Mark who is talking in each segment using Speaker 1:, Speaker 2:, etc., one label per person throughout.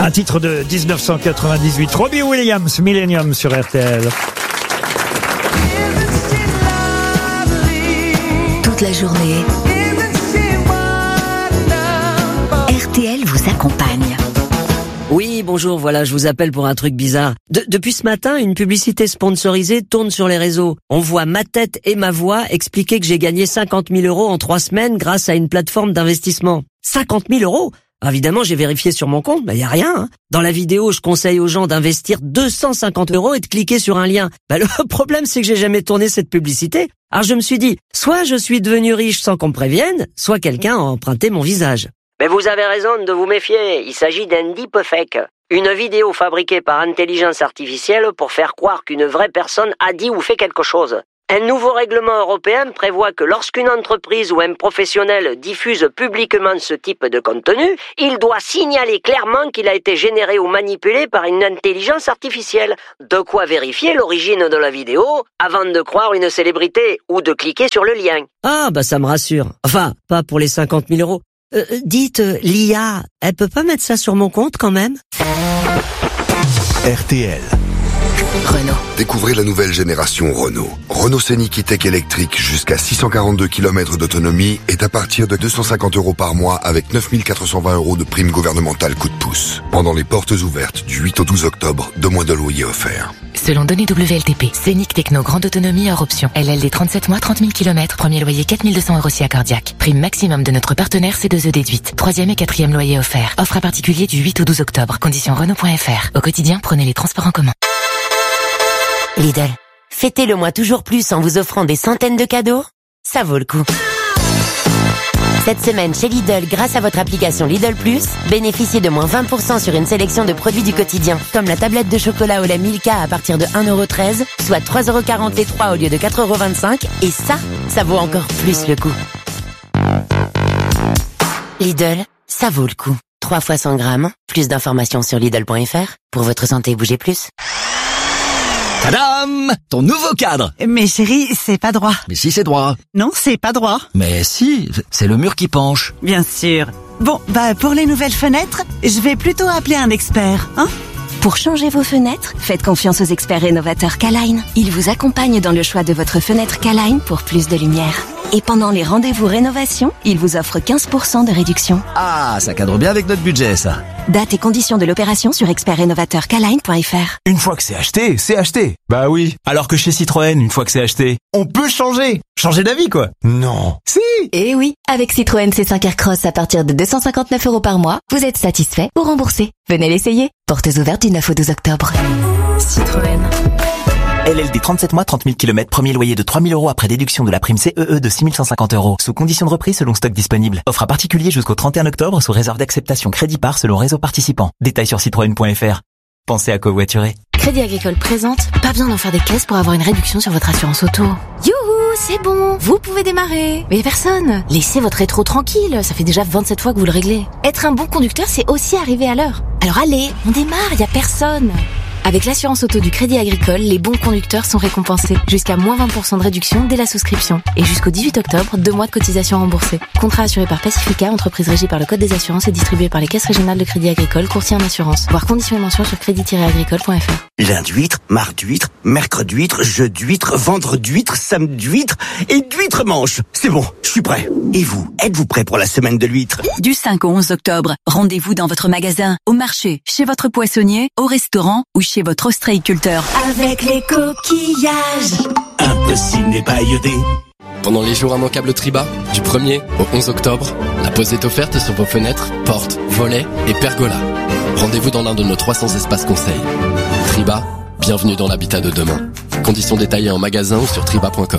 Speaker 1: Un titre de 1998. Robbie Williams, Millennium sur RTL.
Speaker 2: Toute la journée, RTL vous accompagne.
Speaker 3: Oui, bonjour, voilà, je vous appelle pour un truc bizarre. Depuis ce matin, une publicité sponsorisée tourne sur les réseaux. On voit ma tête et ma voix expliquer que j'ai gagné 50 000 € en 3 semaines grâce à une plateforme d'investissement. 50 000 €? Évidemment, j'ai vérifié sur mon compte, y a rien. Hein. Dans la vidéo, je conseille aux gens d'investir 250 € et de cliquer sur un lien. Le problème, c'est que j'ai jamais tourné cette publicité. Alors je me suis dit, soit je suis devenu riche sans qu'on me prévienne, soit quelqu'un a emprunté mon visage. Mais vous avez raison de vous méfier, il s'agit d'un deepfake. Une vidéo fabriquée par intelligence artificielle pour faire croire qu'une vraie personne a dit ou fait quelque chose. Un nouveau règlement européen prévoit que lorsqu'une entreprise ou un professionnel diffuse publiquement ce type de contenu, il doit signaler clairement qu'il a été généré ou manipulé par une intelligence artificielle. De quoi vérifier l'origine de la vidéo avant de croire une célébrité ou de cliquer sur le lien. Ah, ça me rassure. Enfin, pas pour les 50 000 €. Dites, l'IA, elle peut pas mettre ça sur mon compte quand même?
Speaker 4: RTL.
Speaker 2: Renault.
Speaker 5: Découvrez la nouvelle génération Renault. Renault Scénic E-Tech électrique jusqu'à 642 km d'autonomie est à partir de 250 € par mois avec 9 420 € de prime gouvernementale coup de pouce. Pendant les portes ouvertes du 8 au 12 octobre, 2 mois de loyer offerts.
Speaker 6: Selon données WLTP, Scénic Techno grande autonomie hors option. LLD 37 mois, 30 000 km, premier loyer 4 200 € si accordiaque. Prime maximum de notre partenaire C2E déduite. 3e et 4e loyer offert. Offre à particulier du 8 au 12 octobre. Conditions Renault.fr. Au quotidien, prenez les transports en commun.
Speaker 7: Lidl, fêtez le mois toujours plus en vous offrant des centaines de cadeaux. Ça vaut le coup. Cette semaine chez Lidl, grâce à votre application Lidl Plus, bénéficiez de moins 20% sur une sélection de produits du quotidien, comme la tablette de chocolat au lait Milka à partir de 1,13 €, soit 3,40 € les 3 au lieu de 4,25 €, et ça vaut encore plus le coup. Lidl, ça vaut le coup. 3 fois 100 grammes, plus d'informations sur Lidl.fr. Pour votre santé, bougez plus.
Speaker 8: Tadam! Ton nouveau cadre!
Speaker 9: Mais chérie, c'est pas droit.
Speaker 8: Mais si, c'est droit.
Speaker 9: Non, c'est pas droit.
Speaker 8: Mais si, c'est le mur qui penche.
Speaker 9: Bien sûr. Bon, pour les nouvelles fenêtres, je vais plutôt appeler un expert, hein?
Speaker 2: Pour changer vos fenêtres, faites confiance aux experts rénovateurs K-Line. Ils vous accompagnent dans le choix de votre fenêtre K-Line pour plus de lumière. Et pendant les rendez-vous rénovation, ils vous offrent 15% de réduction.
Speaker 8: Ah, ça cadre bien avec notre budget, ça.
Speaker 2: Date et conditions de l'opération sur expertrénovateurkline.fr.
Speaker 10: Une fois que c'est acheté, c'est acheté. Bah oui. Alors que chez Citroën, une fois que c'est acheté, on peut changer. Changer d'avis, quoi. Non. Si.
Speaker 6: Eh oui. Avec Citroën C5 Aircross à partir de 259 € par mois, vous êtes satisfait ou remboursé. Venez l'essayer. Portes ouvertes du 9 au 12 octobre. Citroën.
Speaker 10: LLD 37 mois, 30 000 km, premier loyer de 3 000 € après déduction de la prime CEE de 6 150 €. Sous condition de reprise selon stock disponible. Offre à particulier jusqu'au 31 octobre sous réserve d'acceptation crédit par selon réseau participant. Détails sur citroën.fr. Pensez à covoiturer.
Speaker 6: Crédit Agricole présente. Pas besoin d'en faire des caisses pour avoir une réduction sur votre assurance auto. Youhou, c'est bon. Vous pouvez démarrer. Mais personne. Laissez votre rétro tranquille. Ça fait déjà 27 fois que vous le réglez. Être un bon conducteur, c'est aussi arriver à l'heure. Alors allez, on démarre, y a personne. Avec l'assurance auto du Crédit Agricole, les bons conducteurs sont récompensés. Jusqu'à moins 20% de réduction dès la souscription. Et jusqu'au 18 octobre, 2 mois de cotisation remboursée. Contrat assuré par Pacifica, entreprise régie par le Code des assurances et distribué par les caisses régionales de Crédit Agricole, courtier en assurance. Voir conditions et mentions sur crédit-agricole.fr.
Speaker 11: Lundi huître, mardi huître, mercredi huître, jeudi huître, vendredi huître, samedi huître et d'huître manche. C'est bon, je suis prêt. Et vous, êtes-vous prêt pour la semaine de l'huître?
Speaker 12: Du 5 au 11 octobre, rendez-vous dans votre magasin, au marché, chez votre poissonnier, au restaurant ou chez votre ostréiculteur.
Speaker 2: Avec les coquillages.
Speaker 11: Impossible n'est pas iodé.
Speaker 13: Pendant les jours immanquables Triba, du 1er au 11 octobre, la pause est offerte sur vos fenêtres, portes, volets et pergolas. Rendez-vous dans l'un de nos 300 espaces conseils. Triba, bienvenue dans l'habitat de demain. Conditions détaillées en magasin ou sur triba.com.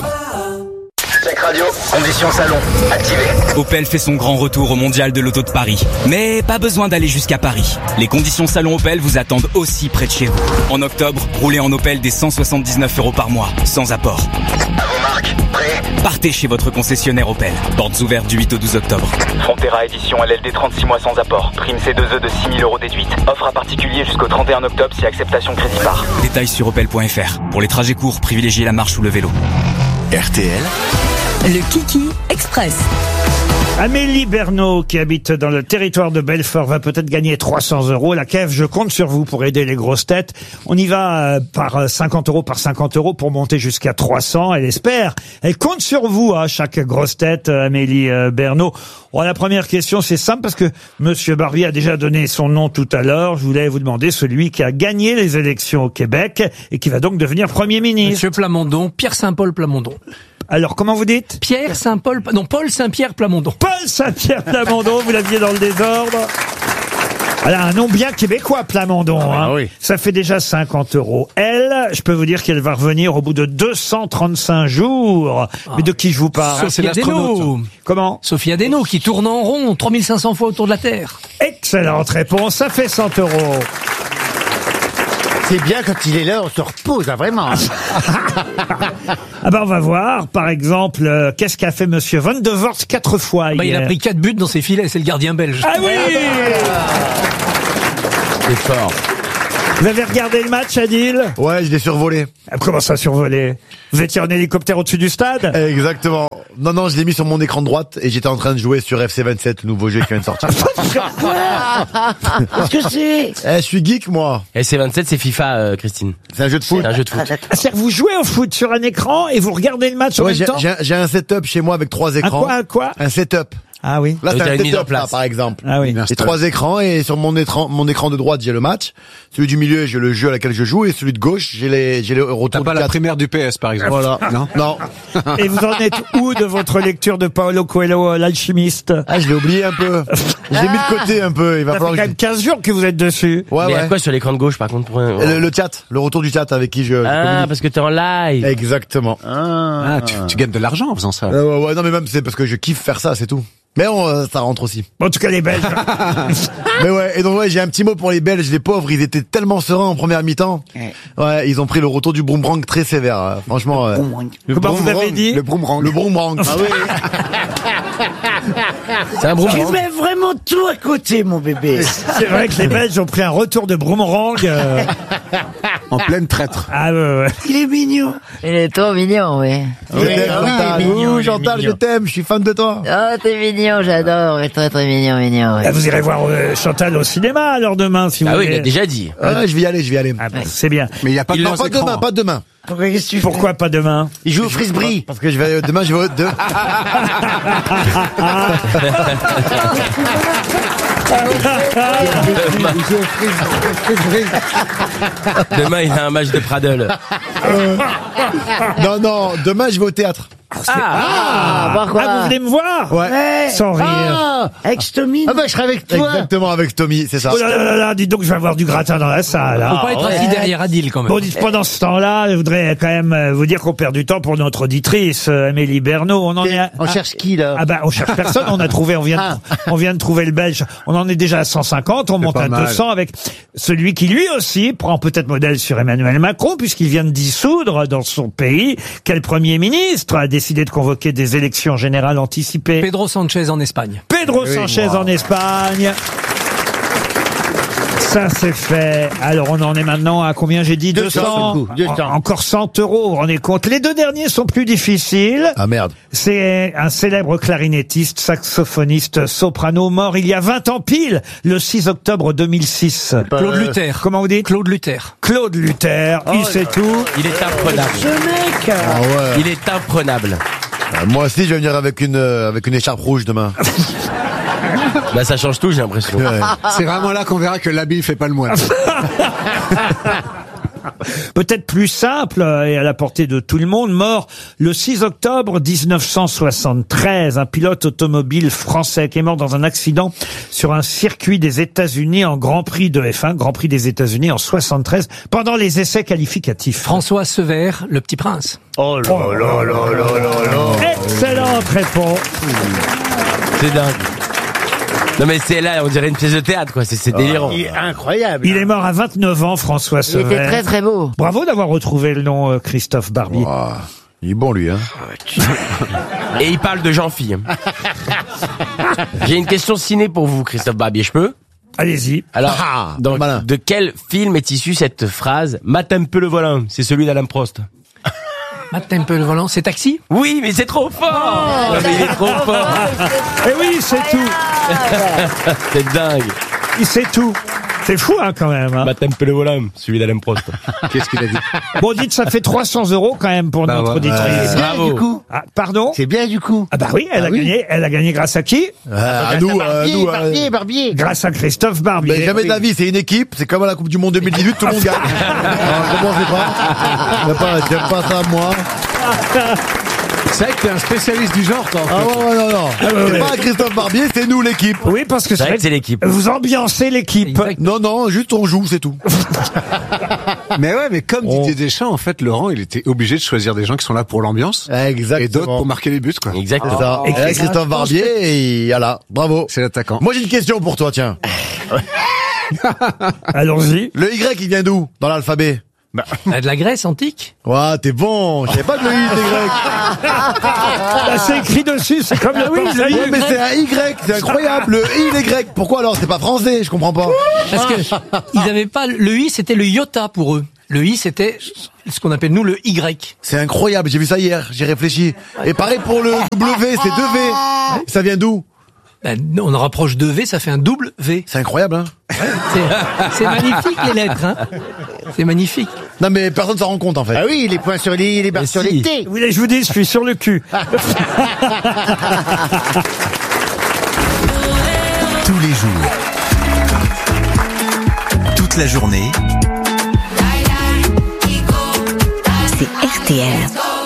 Speaker 14: Check radio, conditions salon, activé.
Speaker 10: Opel fait son grand retour au Mondial de l'Auto de Paris. Mais pas besoin d'aller jusqu'à Paris. Les conditions salon Opel vous attendent aussi près de chez vous. En octobre, roulez en Opel dès 179 € par mois, sans apport.
Speaker 14: À vos marques, prêts?
Speaker 10: Partez chez votre concessionnaire Opel. Portes ouvertes du 8 au 12 octobre.
Speaker 15: Frontera édition LLD 36 mois sans apport. Prime C2E de 6 000 € déduite. Offre à particulier jusqu'au 31 octobre si acceptation crédit par.
Speaker 10: Détails sur opel.fr. Pour les trajets courts, privilégiez la marche ou le vélo.
Speaker 4: RTL.
Speaker 12: Le Kiki Express.
Speaker 1: Amélie Bernot, qui habite dans le territoire de Belfort, va peut-être gagner 300 €. La Kev, je compte sur vous pour aider les grosses têtes. On y va par 50 € par 50 € pour monter jusqu'à 300. Elle espère. Elle compte sur vous, chaque grosse tête, Amélie Bernot. Bon, la première question, c'est simple parce que Monsieur Barbie a déjà donné son nom tout à l'heure. Je voulais vous demander celui qui a gagné les élections au Québec et qui va donc devenir Premier ministre.
Speaker 4: Monsieur Plamondon, Pierre Saint-Paul Plamondon.
Speaker 1: Alors, comment vous dites?
Speaker 4: Pierre Saint-Paul, non, Paul Saint-Pierre Plamondon.
Speaker 1: Paul Saint-Pierre Plamondon, vous l'aviez dans le désordre. Elle a un nom bien québécois, Plamondon. Oui. Ça fait déjà 50 €. Elle, je peux vous dire qu'elle va revenir au bout de 235 jours. Mais de qui je vous parle?
Speaker 4: Sophie Adeno.
Speaker 1: Comment?
Speaker 4: Sophie Adeno, qui tourne en rond 3500 fois autour de la Terre.
Speaker 1: Excellente réponse, ça fait 100 €.
Speaker 16: C'est bien quand il est là, on se repose, vraiment.
Speaker 1: Ah ben on va voir, par exemple, qu'est-ce qu'a fait Monsieur Van de Vorst 4 fois hier.
Speaker 4: Il a pris 4 buts dans ses filets, c'est le gardien belge.
Speaker 1: Ah oui.
Speaker 8: C'est fort.
Speaker 1: Vous avez regardé le match, Adil?
Speaker 17: Ouais, je l'ai survolé.
Speaker 1: Comment ça, survolé? Vous étiez en hélicoptère au-dessus du stade?
Speaker 17: Exactement. Non, je l'ai mis sur mon écran de droite et j'étais en train de jouer sur FC27, le nouveau jeu qui vient de sortir.
Speaker 16: Qu'est-ce que c'est?
Speaker 17: Je suis geek, moi.
Speaker 8: FC27, c'est FIFA, Christine.
Speaker 17: C'est un jeu de foot.
Speaker 8: C'est un jeu de foot.
Speaker 1: C'est-à-dire que vous jouez au foot sur un écran et vous regardez le match en même temps?
Speaker 17: J'ai un setup chez moi avec 3 écrans.
Speaker 1: Quoi?
Speaker 17: Un setup.
Speaker 1: Ah oui.
Speaker 17: Là, c'est un setup, là, par exemple.
Speaker 1: Ah oui.
Speaker 17: J'ai 3 écrans et sur mon écran de droite, j'ai le match. Celui du milieu, j'ai le jeu à laquelle je joue et celui de gauche, j'ai le retour.
Speaker 18: T'as pas la primaire du PS, par exemple.
Speaker 17: Voilà. Non.
Speaker 1: Et vous en êtes où de votre lecture de Paulo Coelho, l'alchimiste?
Speaker 17: Ah, je l'ai oublié un peu. Je l'ai mis de côté un peu. Il va falloir
Speaker 1: fait quand même 15 jours que vous êtes dessus.
Speaker 8: Ouais. Il y a quoi sur l'écran de gauche, par contre, pour
Speaker 17: le chat, le retour du chat avec qui je communique.
Speaker 8: Parce que t'es en live.
Speaker 17: Exactement.
Speaker 18: Tu gagnes de l'argent en faisant ça.
Speaker 17: Ouais, non, mais même, c'est parce que je kiffe faire ça, c'est tout. Mais ça rentre aussi.
Speaker 1: En tout cas, les Belges.
Speaker 17: Mais ouais, et donc j'ai un petit mot pour les Belges, les pauvres, ils étaient tellement sereins en première mi-temps. Ouais, ils ont pris le retour du boomerang très sévère. Franchement.
Speaker 1: Comment vous avez dit?
Speaker 17: Le boomerang.
Speaker 16: Ah oui.
Speaker 8: C'est un boomerang.
Speaker 16: Tu mets vraiment tout à côté, mon bébé.
Speaker 1: C'est vrai que les Belges ont pris un retour de boomerang.
Speaker 18: En pleine traître.
Speaker 1: Ah ouais.
Speaker 16: Il est mignon.
Speaker 19: Il est trop mignon, oui.
Speaker 17: Chantal, je t'aime, je suis fan de toi.
Speaker 19: Oh, t'es mignon, j'adore. Très très mignon.
Speaker 1: Ah, vous irez voir Chantal au cinéma alors demain si vous voulez.
Speaker 8: Ah oui, il a déjà dit.
Speaker 17: Je vais y aller.
Speaker 1: Ah, c'est bien.
Speaker 18: Mais il y a pas de
Speaker 17: pas demain.
Speaker 1: Pourquoi pas demain?
Speaker 17: Il joue au frisbee. Parce que demain je vais
Speaker 8: Demain, il a un match de Pradel.
Speaker 17: Non, demain je vais au théâtre.
Speaker 19: Pourquoi?
Speaker 1: Vous venez me voir?
Speaker 17: Ouais.
Speaker 1: Sans rire.
Speaker 16: Avec Tommy.
Speaker 17: Je serai avec toi. Exactement, avec Tommy, c'est ça.
Speaker 1: Oh là, dites donc, je vais avoir du gratin dans la salle.
Speaker 4: Faut pas être assis derrière Adil, quand même.
Speaker 1: Bon, dites, pendant ce temps-là, je voudrais quand même vous dire qu'on perd du temps pour notre auditrice, Amélie Bernot.
Speaker 16: On cherche qui, là?
Speaker 1: On cherche personne. On vient de trouver le Belge. On en est déjà à 150. On monte à 200 avec celui qui, lui aussi, prend peut-être modèle sur Emmanuel Macron, puisqu'il vient de dissoudre dans son pays. Quel Premier ministre a décidé de convoquer des élections générales anticipées?
Speaker 4: Pedro Sanchez en Espagne.
Speaker 1: Sanchez en Espagne. Ça, c'est fait. Alors, on en est maintenant à combien j'ai dit? 200. Encore 100 €. Vous vous rendez compte? Les deux derniers sont plus difficiles.
Speaker 17: Ah merde.
Speaker 1: C'est un célèbre clarinettiste, saxophoniste, soprano, mort il y a 20 ans pile, le 6 octobre 2006.
Speaker 4: Claude Luther.
Speaker 1: Comment vous dites?
Speaker 4: Claude Luther.
Speaker 1: Claude Luther. Il sait tout.
Speaker 8: Il est imprenable.
Speaker 16: Ce mec.
Speaker 17: Ah ouais.
Speaker 8: Il est imprenable.
Speaker 17: Moi aussi, je vais venir avec une écharpe rouge demain.
Speaker 8: Bah, ça change tout, j'ai l'impression.
Speaker 17: Ouais.
Speaker 18: C'est vraiment là qu'on verra que l'habit fait pas le moine.
Speaker 1: Peut-être plus simple et à la portée de tout le monde, mort le 6 octobre 1973, un pilote automobile français qui est mort dans un accident sur un circuit des États-Unis en Grand Prix de F1, Grand Prix des États-Unis en 73, pendant les essais qualificatifs.
Speaker 4: François Sever, le petit prince.
Speaker 16: Oh là là là là là.
Speaker 1: Excellente réponse.
Speaker 8: C'est dingue. Non mais c'est là, on dirait une pièce de théâtre, quoi. C'est délirant.
Speaker 16: Il est incroyable.
Speaker 1: Il est mort à 29 ans, François Sever.
Speaker 19: Il était très très beau.
Speaker 1: Bravo d'avoir retrouvé le nom, Christophe Barbier.
Speaker 17: Oh, il est bon, lui, hein.
Speaker 8: Et il parle de Jean-Phil. J'ai une question ciné pour vous, Christophe Barbier, je peux?
Speaker 1: Allez-y.
Speaker 8: Alors, de quel film est issue cette phrase? Mate un peu le volant, c'est celui d'Alain Prost.
Speaker 4: Matt Temple au volant, c'est Taxi?
Speaker 8: Oui, mais c'est trop fort. Non, mais il est trop fort.
Speaker 1: Et oui, c'est tout.
Speaker 8: C'est dingue.
Speaker 1: Il sait tout. C'est fou, hein, quand même. Hein.
Speaker 8: Matt Temple au volant, celui d'Alain Prost.
Speaker 18: Qu'est-ce qu'il a dit?
Speaker 1: Bon, dites, ça fait 300 € quand même pour notre auditrice.
Speaker 16: C'est bien,
Speaker 8: Bravo.
Speaker 16: du coup.
Speaker 1: Ah, pardon?
Speaker 16: C'est bien, du coup.
Speaker 1: Ah bah oui, elle a gagné. Elle a gagné grâce à qui?
Speaker 17: À nous,
Speaker 16: Barbier.
Speaker 1: Grâce à Christophe Barbier.
Speaker 17: Mais jamais de la vie, c'est une équipe, c'est comme à la Coupe du Monde 2018, tout le monde gagne. Alors, comment c'est pas? J'aime pas ça, moi.
Speaker 18: C'est vrai que t'es un spécialiste du genre, toi.
Speaker 17: Ah ouais, non. C'est pas Christophe Barbier, c'est nous l'équipe.
Speaker 1: Oui, parce que
Speaker 8: C'est vrai que c'est l'équipe.
Speaker 1: Vous ambiancez l'équipe.
Speaker 17: Non, juste on joue, c'est tout.
Speaker 18: Mais ouais, mais comme Didier Deschamps, en fait, Laurent, il était obligé de choisir des gens qui sont là pour l'ambiance.
Speaker 17: Exactement.
Speaker 18: Et d'autres pour marquer les buts, quoi.
Speaker 8: Exactement.
Speaker 17: C'est ça. Et là, Christophe Barbier, et voilà. Bravo.
Speaker 18: C'est l'attaquant.
Speaker 17: Moi, j'ai une question pour toi, tiens.
Speaker 1: Allons-y.
Speaker 17: Le Y, il vient d'où? Dans l'alphabet?
Speaker 4: De la Grèce antique?
Speaker 17: Ouais, t'es bon. Je savais pas que le I était grec.
Speaker 1: Bah, c'est écrit dessus, c'est comme le
Speaker 17: Oui, mais c'est un Y, c'est incroyable. Le I, il est grec. Pourquoi alors? C'est pas français, je comprends pas.
Speaker 4: Parce que ils avaient pas, le I c'était le iota pour eux. Le I c'était ce qu'on appelle nous le Y.
Speaker 17: C'est incroyable, j'ai vu ça hier, j'ai réfléchi. Et pareil pour le W, c'est 2V. Ça vient d'où?
Speaker 4: Ben, on en rapproche 2 V, ça fait un double V.
Speaker 17: C'est incroyable, hein?
Speaker 4: C'est magnifique les lettres, hein? C'est magnifique.
Speaker 17: Non mais personne s'en rend compte en fait.
Speaker 16: Ah oui, les points sur les, barres sur les T.
Speaker 1: Vous voulez que je vous dise, je suis sur le cul.
Speaker 20: Tous les jours, toute la journée,
Speaker 2: C'est RTL.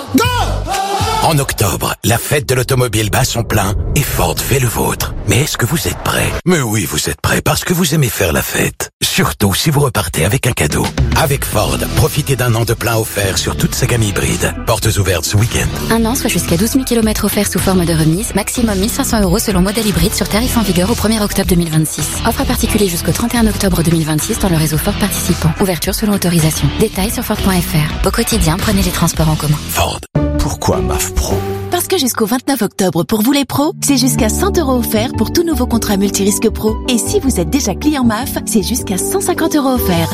Speaker 21: En octobre, la fête de l'automobile bat son plein et Ford fait le vôtre. Mais est-ce que vous êtes prêts? Mais oui, vous êtes prêts parce que vous aimez faire la fête. Surtout si vous repartez avec un cadeau. Avec Ford, profitez d'un an de plein offert sur toute sa gamme hybride. Portes ouvertes ce week-end.
Speaker 6: Un an, soit jusqu'à 12 000 km offerts sous forme de remise, maximum 1 500 € selon modèle hybride sur tarif en vigueur au 1er octobre 2026. Offre à particulier jusqu'au 31 octobre 2026 dans le réseau Ford participant. Ouverture selon autorisation. Détails sur Ford.fr. Au quotidien, prenez les transports en commun.
Speaker 21: Ford. Pourquoi MAF Pro?
Speaker 22: Parce que jusqu'au 29 octobre, pour vous les pros, c'est jusqu'à 100 € offerts pour tout nouveau contrat multirisque pro. Et si vous êtes déjà client MAF, c'est jusqu'à 150 € offerts.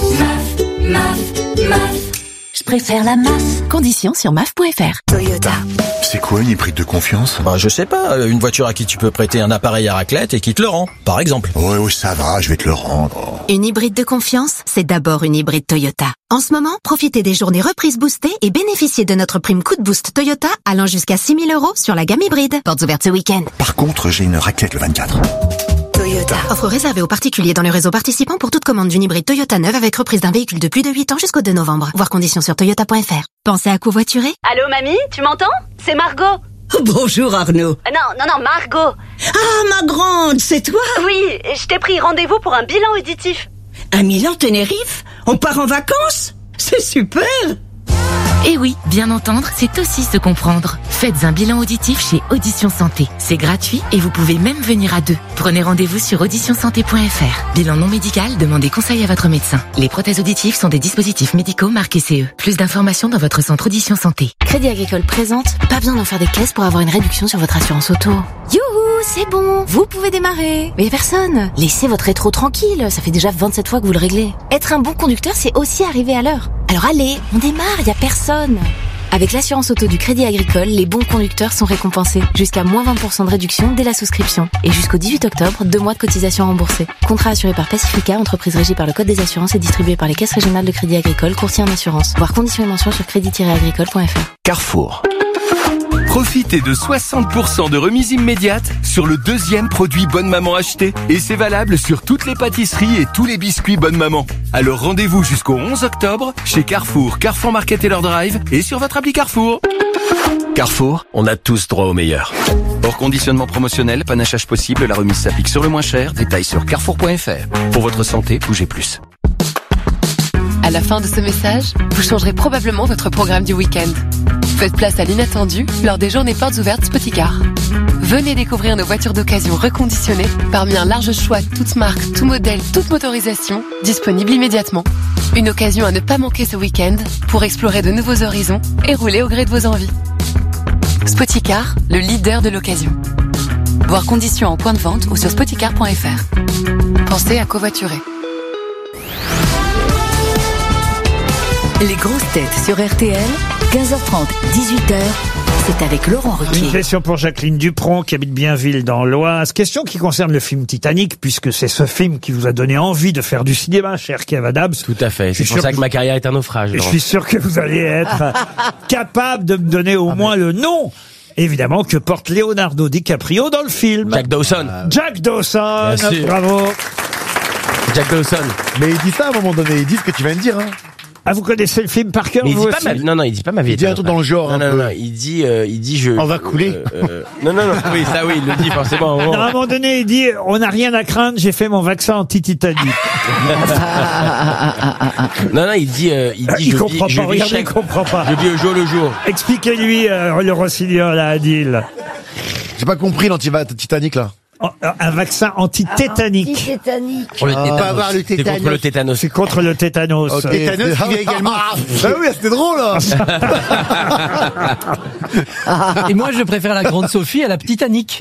Speaker 22: MAF. Je préfère la MAF. Conditions sur MAF.fr. Toyota.
Speaker 20: c'est quoi une hybride de confiance?
Speaker 23: Bah, je sais pas, une voiture à qui tu peux prêter un appareil à raclette et qui te le rend, par exemple.
Speaker 20: Oui, ça va, je vais te le rendre.
Speaker 22: Une hybride de confiance, c'est d'abord une hybride Toyota. En ce moment, profitez des journées reprises boostées et bénéficiez de notre prime coup de boost Toyota allant jusqu'à 6 000 € sur la gamme hybride. Portes ouvertes ce week-end.
Speaker 20: Par contre, j'ai une raclette le 24.
Speaker 22: Toyota. Offre réservée aux particuliers dans le réseau participant pour toute commande d'une hybride Toyota neuve avec reprise d'un véhicule de plus de 8 ans jusqu'au 2 novembre. Voir conditions sur toyota.fr. Pensez à covoiturer?
Speaker 24: Allô, mamie, tu m'entends? C'est Margot.
Speaker 25: Bonjour Arnaud.
Speaker 24: Non, Margot.
Speaker 25: Ah, ma grande, c'est toi?
Speaker 24: Oui, je t'ai pris rendez-vous pour un bilan auditif.
Speaker 25: À Milan, Tenerife? On part en vacances? C'est super!
Speaker 6: Et oui, bien entendre, c'est aussi se comprendre. Faites un bilan auditif chez Audition Santé. C'est gratuit et vous pouvez même venir à deux. Prenez rendez-vous sur auditionsanté.fr. Bilan non médical, demandez conseil à votre médecin. Les prothèses auditives sont des dispositifs médicaux marqués CE. Plus d'informations dans votre centre Audition Santé. Crédit Agricole présente, pas besoin d'en faire des caisses pour avoir une réduction sur votre assurance auto. Youhou, c'est bon, vous pouvez démarrer. Mais personne, laissez votre rétro tranquille, ça fait déjà 27 fois que vous le réglez. Être un bon conducteur, c'est aussi arriver à l'heure. Alors allez, on démarre, y a personne. Avec l'assurance auto du Crédit Agricole, les bons conducteurs sont récompensés. Jusqu'à moins 20% de réduction dès la souscription. Et jusqu'au 18 octobre, 2 mois de cotisation remboursée. Contrat assuré par Pacifica, entreprise régie par le Code des assurances et distribué par les caisses régionales de Crédit Agricole, courtier en assurance. Voir conditions et mentions sur crédit-agricole.fr.
Speaker 21: Carrefour. Profitez de 60% de remise immédiate sur le deuxième produit Bonne Maman acheté. Et c'est valable sur toutes les pâtisseries et tous les biscuits Bonne Maman. Alors rendez-vous jusqu'au 11 octobre chez Carrefour, Carrefour Market et leur Drive et sur votre appli Carrefour. Carrefour, on a tous droit au meilleur. Hors conditionnement promotionnel, panachage possible, la remise s'applique sur le moins cher. Détails sur carrefour.fr. Pour votre santé, bougez plus.
Speaker 26: À la fin de ce message, vous changerez probablement votre programme du week-end. Faites place à l'inattendu lors des journées portes ouvertes Spoticar. Venez découvrir nos voitures d'occasion reconditionnées parmi un large choix toutes marques, tout modèle, toute motorisation, disponible immédiatement. Une occasion à ne pas manquer ce week-end pour explorer de nouveaux horizons et rouler au gré de vos envies. Spoticar, le leader de l'occasion. Voir conditions en point de vente ou sur spoticar.fr. Pensez à covoiturer.
Speaker 12: Les grosses têtes sur RTL,
Speaker 22: 15h30, 18h, c'est avec Laurent
Speaker 1: Une
Speaker 22: Ruquier.
Speaker 1: question pour Jacqueline Dupron, qui habite Bienville dans l'Oise. Question qui concerne le film Titanic, puisque c'est ce film qui vous a donné envie de faire du cinéma, cher Kev Adams.
Speaker 8: Tout à fait. C'est pour ça que ma carrière est un naufrage.
Speaker 1: Je
Speaker 8: Laurent.
Speaker 1: suis sûr que vous allez être capable de me donner au moins le nom, évidemment, que porte Leonardo DiCaprio dans le film.
Speaker 8: Jack Dawson.
Speaker 1: Jack Dawson.
Speaker 8: Bien sûr.
Speaker 1: Bravo.
Speaker 8: Jack Dawson.
Speaker 17: Mais il dit ça à un moment donné, il dit ce que tu viens de dire. Hein.
Speaker 1: Ah, vous connaissez le film par cœur,
Speaker 8: Mais il
Speaker 1: vous
Speaker 8: dit pas
Speaker 1: aussi
Speaker 8: non, il dit pas ma vie.
Speaker 17: Il dit un truc dans le genre.
Speaker 8: Non,
Speaker 17: un
Speaker 8: non,
Speaker 17: peu.
Speaker 8: non, il dit je.
Speaker 17: On va couler.
Speaker 8: Non, oui, ça oui, il le dit forcément.
Speaker 1: Non, à un moment donné, il dit, on n'a rien à craindre, j'ai fait mon vaccin anti-Titanic.
Speaker 8: Non, il dit
Speaker 1: Il comprend pas, regardez, il comprend pas.
Speaker 8: Je vis au jour le jour.
Speaker 1: Expliquez-lui, le rossignol à Adil.
Speaker 17: J'ai pas compris l'anti-Titanic, là.
Speaker 1: Un vaccin anti-tétanique.
Speaker 19: Tétanique.
Speaker 8: Pour le
Speaker 16: On va avoir le
Speaker 8: C'est contre le
Speaker 16: tétanos.
Speaker 8: tétanos.
Speaker 1: C'est contre le tétanos.
Speaker 17: Ok.
Speaker 16: Tétanos qui vient également.
Speaker 17: Ah oui, c'était drôle, là.
Speaker 4: Et moi, je préfère la grande Sophie à la petite Annick.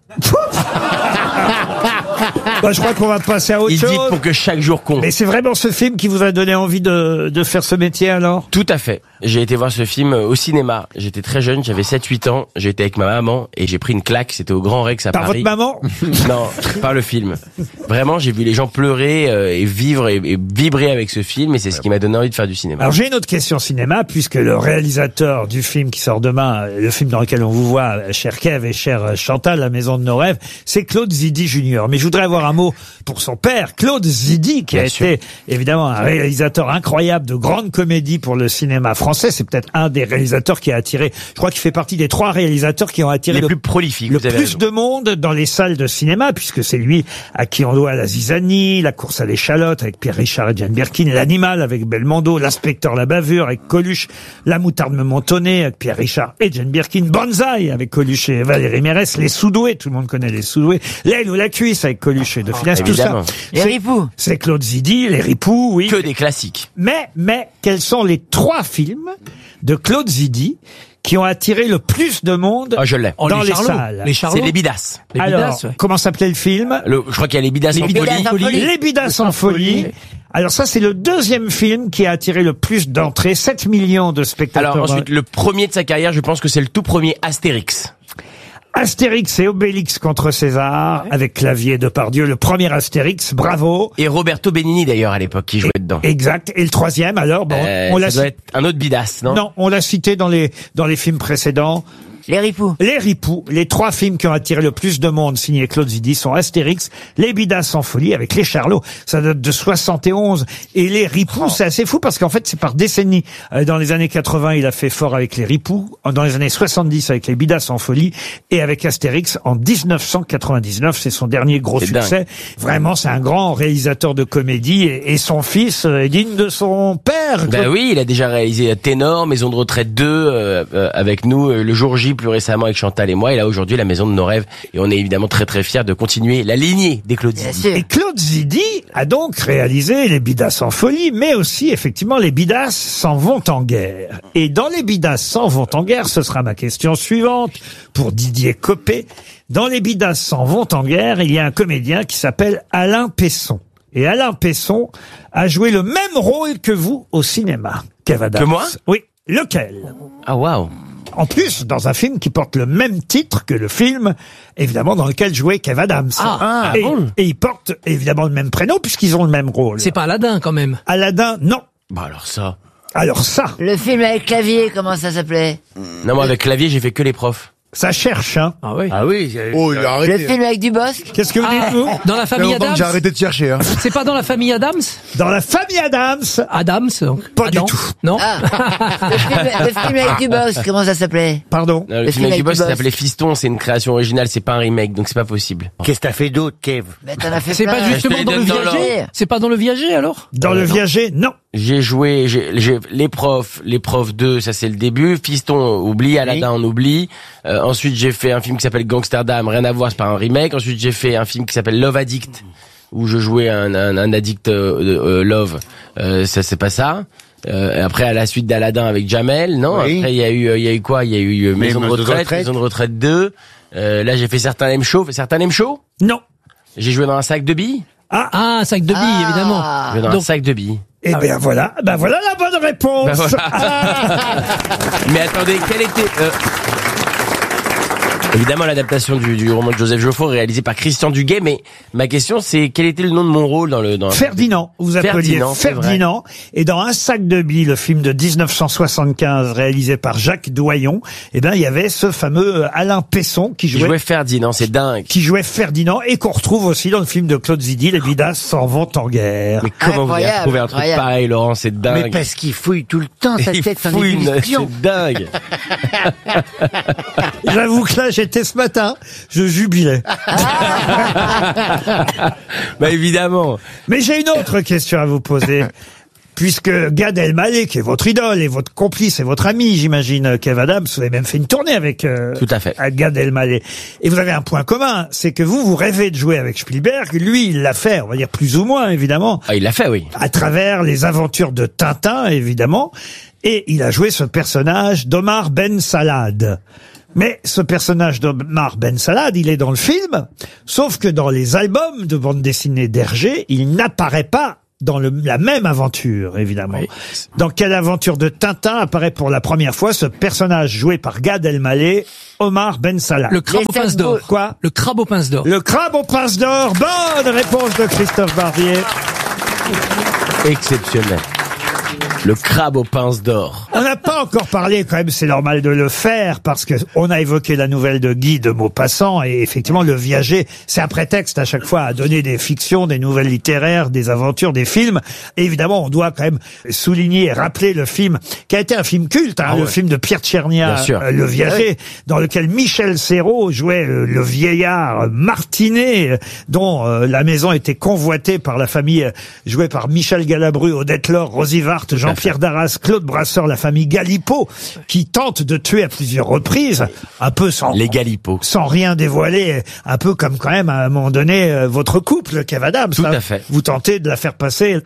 Speaker 1: Bah, je crois qu'on va passer à autre
Speaker 8: Il
Speaker 1: chose.
Speaker 8: dit pour que chaque jour compte.
Speaker 1: Mais c'est vraiment ce film qui vous a donné envie de faire ce métier, alors?
Speaker 8: Tout à fait. J'ai été voir ce film au cinéma. J'étais très jeune, j'avais 7-8 ans. J'étais avec ma maman et j'ai pris une claque. C'était au Grand Rex à
Speaker 1: Par
Speaker 8: Paris.
Speaker 1: votre maman?
Speaker 8: Non, par le film. Vraiment, j'ai vu les gens pleurer et vivre et vibrer avec ce film et c'est ce qui m'a donné envie de faire du cinéma.
Speaker 1: Alors j'ai une autre question cinéma, puisque le réalisateur du film qui sort demain, le film dans lequel on vous voit, cher Kev et cher Chantal, La Maison de nos rêves, c'est Claude Zidi Junior. Mais je voudrais avoir un mot pour son père, Claude Zidi, qui a été évidemment un réalisateur incroyable de grandes comédies pour le cinéma français. C'est peut-être un des réalisateurs qui a attiré, je crois qu'il fait partie des 3 réalisateurs qui ont attiré
Speaker 8: les plus prolifiques,
Speaker 1: le
Speaker 8: vous avez
Speaker 1: plus
Speaker 8: raison.
Speaker 1: de monde dans les salles de cinéma, puisque c'est lui à qui on doit La Zizanie, La course à l'échalote avec Pierre Richard et Jane Birkin, L'Animal avec Belmondo, L'inspecteur La Bavure avec Coluche, La moutarde me montonnait avec Pierre Richard et Jane Birkin, Banzai avec Coluche et Valérie Mérès, Les Soudoués, tout le monde connaît Les Soudoués, L'aile ou la cuisse avec Coluche et De Funès, tout ça.
Speaker 8: évidemment.
Speaker 19: Les ripoux.
Speaker 1: C'est Claude Zidi, Les Ripoux, oui.
Speaker 8: Que des classiques.
Speaker 1: Mais, quels sont les 3 films de Claude Zidi qui ont attiré le plus de monde
Speaker 8: Ah, je l'ai.
Speaker 1: dans
Speaker 4: les
Speaker 1: les
Speaker 4: Charlots.
Speaker 1: salles?
Speaker 4: Les Charlots.
Speaker 8: C'est les Bidas.
Speaker 4: Les
Speaker 1: Alors,
Speaker 4: Bidas, ouais.
Speaker 1: comment s'appelait le film?
Speaker 8: Je crois qu'il y a les Bidas en folie.
Speaker 1: Les Bidas en folie. Alors ça, c'est le 2e film qui a attiré le plus d'entrées, 7 millions de spectateurs.
Speaker 8: Alors ensuite, le premier de sa carrière, je pense que c'est le tout premier Astérix.
Speaker 1: Astérix et Obélix contre César, avec Clavier Depardieu, le premier Astérix, bravo.
Speaker 8: Et Roberto Benigni d'ailleurs à l'époque qui jouait dedans.
Speaker 1: Exact. Et le 3e, alors, bon, on l'a
Speaker 8: ça doit être un autre Bidas, non?
Speaker 1: Non, on l'a cité dans les films précédents.
Speaker 19: Les ripoux.
Speaker 1: Les Ripoux, les 3 films qui ont attiré le plus de monde signés Claude Zidi sont Astérix, Les Bidas en folie avec Les Charlots. Ça date de 71. Et Les Ripoux, c'est assez fou parce qu'en fait, c'est par décennie. Dans les années 80, il a fait fort avec Les Ripoux. Dans les années 70, avec Les Bidas en folie. Et avec Astérix, en 1999, c'est son dernier gros
Speaker 8: C'est
Speaker 1: succès.
Speaker 8: dingue.
Speaker 1: Vraiment, c'est un grand réalisateur de comédie. Et son fils est digne de son père.
Speaker 8: Ben oui, il a déjà réalisé Ténor, Maison de retraite 2, avec nous, le jour J plus récemment avec Chantal et moi, et là aujourd'hui La Maison de nos rêves, et on est évidemment très très fiers de continuer la lignée des Claude Zidi.
Speaker 1: Et Claude Zidi a donc réalisé Les Bidas en folie, mais aussi effectivement Les Bidas s'en vont en guerre. Et dans Les Bidas s'en vont en guerre, ce sera ma question suivante pour Didier Copé. Dans Les Bidas s'en vont en guerre, il y a un comédien qui s'appelle Alain Pesson. Et Alain Pesson a joué le même rôle que vous au cinéma. Kev Adams.
Speaker 8: Que moi?
Speaker 1: Oui. Lequel?
Speaker 8: Ah waouh.
Speaker 1: En plus, dans un film qui porte le même titre que le film, évidemment, dans lequel jouait Kev Adams. Et ils portent évidemment le même prénom puisqu'ils ont le même rôle.
Speaker 4: C'est pas Aladdin, quand même.
Speaker 1: Aladdin, non.
Speaker 8: Bah alors ça.
Speaker 1: Alors ça.
Speaker 19: Le film avec Clavier, comment ça s'appelait?
Speaker 8: Non, moi avec Clavier, j'ai fait que les profs.
Speaker 1: Ça cherche, hein.
Speaker 4: Ah oui.
Speaker 17: Ah oui. Oh, il a
Speaker 19: Le
Speaker 17: arrêté.
Speaker 19: film avec Dubosc?
Speaker 1: Qu'est-ce que vous dites, vous?
Speaker 4: Dans la famille Adams.
Speaker 17: J'ai arrêté de chercher, hein.
Speaker 4: C'est pas dans la famille Adams?
Speaker 1: Dans la famille Adams.
Speaker 4: Adams, donc.
Speaker 1: Pas
Speaker 4: Adam.
Speaker 1: du tout.
Speaker 4: Non?
Speaker 19: Le film avec Dubosc, comment ça s'appelait?
Speaker 1: Pardon.
Speaker 8: Le film avec Dubosc, ça s'appelait Fiston, c'est une création originale, c'est pas un remake, donc c'est pas possible.
Speaker 16: Qu'est-ce que t'as fait d'autre, Kev?
Speaker 19: Ben, t'en as fait
Speaker 4: C'est
Speaker 19: plein.
Speaker 4: pas justement
Speaker 8: Je te
Speaker 4: dans
Speaker 8: les
Speaker 4: le
Speaker 8: donne dans
Speaker 4: viager? C'est pas dans le viager, alors?
Speaker 1: Dans le viager, non.
Speaker 8: J'ai joué, j'ai les profs 2, ça c'est le début. Fiston, oublie, Aladdin, on oublie. Ensuite, j'ai fait un film qui s'appelle Gangsterdam, rien à voir, c'est pas un remake. Ensuite, j'ai fait un film qui s'appelle Love Addict, où je jouais un addict love. Ça c'est pas ça. Après, à la suite d'Aladdin avec Jamel, non.
Speaker 16: Oui.
Speaker 8: Après, il y a eu quoi? Il y a eu Maison de retraite 2. Là, j'ai fait Certains l'aiment chaud.
Speaker 1: Non.
Speaker 8: J'ai joué dans un sac de billes.
Speaker 1: Ah,
Speaker 4: un sac de billes, évidemment.
Speaker 8: J'ai joué dans un sac de billes.
Speaker 1: Eh bien voilà, voilà la bonne réponse.
Speaker 8: Mais attendez, quel était... Évidemment, l'adaptation du roman de Joseph Joffo réalisé par Christian Duguay, mais ma question c'est quel était le nom de mon rôle dans
Speaker 1: Ferdinand, vous appeliez Ferdinand, et dans Un sac de billes, le film de 1975 réalisé par Jacques Doyon, il y avait ce fameux Alain Pesson qui jouait
Speaker 8: Ferdinand, c'est dingue.
Speaker 1: Qui jouait Ferdinand et qu'on retrouve aussi dans le film de Claude Zidi, Les Bidas s'en vont en guerre.
Speaker 8: Mais comment vous avez trouvé un truc pareil, Laurent, c'est dingue.
Speaker 16: Mais parce qu'il fouille tout le temps sa tête en ébullition.
Speaker 8: C'est dingue.
Speaker 1: J'avoue que là, j'étais ce matin, je jubilais.
Speaker 8: Évidemment.
Speaker 1: Mais j'ai une autre question à vous poser. Puisque Gad Elmaleh, qui est votre idole et votre complice et votre ami, j'imagine, Kev Adams, vous avez même fait une tournée avec
Speaker 8: tout à fait.
Speaker 1: Gad Elmaleh. Et vous avez un point commun, c'est que vous rêvez de jouer avec Spielberg. Lui, il l'a fait, on va dire plus ou moins, évidemment.
Speaker 8: Ah, il l'a fait, oui.
Speaker 1: À travers les aventures de Tintin, évidemment. Et il a joué ce personnage d'Omar Ben Salad. Mais ce personnage d'Omar Ben Salad, il est dans le film, sauf que dans les albums de bande dessinée d'Hergé, il n'apparaît pas dans la même aventure, évidemment. Oui. Dans quelle aventure de Tintin apparaît pour la première fois ce personnage joué par Gad Elmaleh, Omar Ben Salad?
Speaker 4: Le crabe aux pinces d'or.
Speaker 1: Quoi?
Speaker 4: Le crabe aux pinces d'or.
Speaker 1: Le crabe aux pinces d'or. Bonne réponse de Christophe Barbier.
Speaker 8: Exceptionnel. Le crabe aux pinces d'or.
Speaker 1: On n'a pas encore parlé, quand même, c'est normal de le faire, parce que on a évoqué la nouvelle de Guy de Maupassant, et effectivement, Le Viager, c'est un prétexte à chaque fois à donner des fictions, des nouvelles littéraires, des aventures, des films. Et évidemment, on doit quand même souligner et rappeler le film, qui a été un film culte, le film de Pierre Tchernia, Le Viager, dans lequel Michel Serrault jouait le vieillard Martinet, dont la maison était convoitée par la famille jouée par Michel Galabru, Odette Laure, Rosy Vart, Jean-Pierre Darras, Claude Brasseur, la famille Galipeau, qui tente de tuer à plusieurs reprises, un peu
Speaker 8: les Galipeau,
Speaker 1: sans rien dévoiler, un peu comme quand même à un moment donné votre couple, Kev Adams.
Speaker 8: Tout à fait.
Speaker 1: Vous tentez de la faire passer.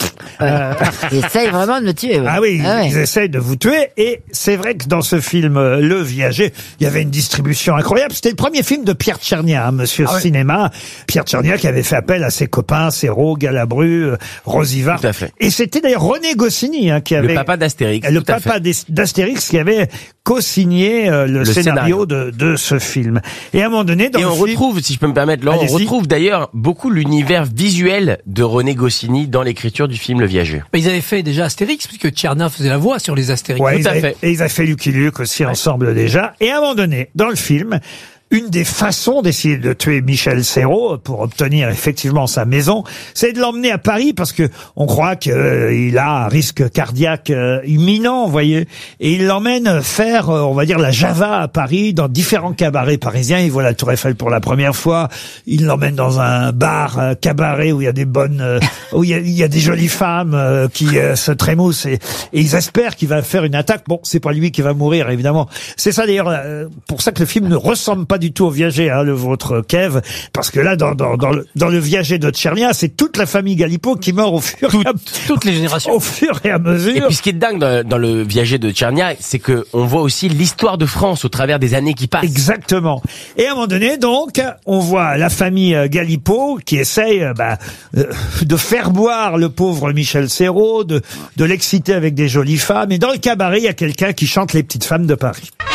Speaker 19: Ils essayent vraiment de me tuer.
Speaker 1: Ah oui, ils essayent de vous tuer. Et c'est vrai que dans ce film Le Viager, il y avait une distribution incroyable. C'était le premier film de Pierre Tchernia, Monsieur Cinéma. Pierre Tchernia qui avait fait appel à ses copains, Serrault, Galabru, Rosy Vart.
Speaker 8: Tout à fait.
Speaker 1: Et c'était d'ailleurs René Goscinny qui avait...
Speaker 8: Le papa d'Astérix.
Speaker 1: Le papa d'Astérix qui avait co-signé le scénario de ce film. Et à un moment donné, dans
Speaker 8: retrouve, si je peux me permettre, Laurent, on retrouve d'ailleurs beaucoup l'univers visuel de René Goscinny dans l'écriture du film Le Viager.
Speaker 4: Ils avaient fait déjà Astérix, puisque Tchernia faisait la voix sur les Astérix.
Speaker 1: Ouais, tout à fait. Et ils avaient fait Lucky Luke aussi ensemble déjà. Et à un moment donné, dans le film, une des façons d'essayer de tuer Michel Serrault pour obtenir effectivement sa maison, c'est de l'emmener à Paris parce que on croit qu'il a un risque cardiaque imminent, vous voyez. Et il l'emmène faire, on va dire, la Java à Paris, dans différents cabarets parisiens. Il voit la Tour Eiffel pour la première fois. Il l'emmène dans un bar, cabaret où il y a des bonnes, où il y a des jolies femmes qui se trémoussent et ils espèrent qu'il va faire une attaque. Bon, c'est pas lui qui va mourir, évidemment. C'est ça d'ailleurs, pour ça que le film ne ressemble pas du tout au Viager, le vôtre, Kev, parce que là, dans le Viager de Tchernia, c'est toute la famille Galipeau qui meurt au fur et à
Speaker 4: toutes les générations.
Speaker 1: Au fur et à mesure.
Speaker 8: Et puis ce qui est dingue dans le Viager de Tchernia, c'est que on voit aussi l'histoire de France au travers des années qui passent.
Speaker 1: Exactement. Et à un moment donné, donc, on voit la famille Galipeau qui essaye de faire boire le pauvre Michel Serrault, de l'exciter avec des jolies femmes. Et dans le cabaret, il y a quelqu'un qui chante Les petites femmes de Paris.